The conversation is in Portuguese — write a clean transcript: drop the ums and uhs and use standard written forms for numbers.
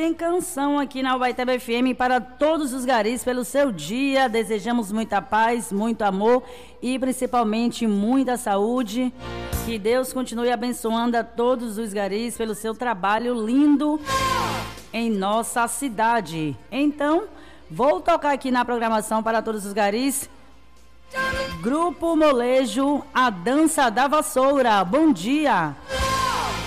tem canção aqui na Ubaitaba FM para todos os garis pelo seu dia. Desejamos muita paz, muito amor e principalmente muita saúde. Que Deus continue abençoando a todos os garis pelo seu trabalho lindo em nossa cidade. Então, vou tocar aqui na programação para todos os garis. Grupo Molejo, a dança da vassoura. Bom dia.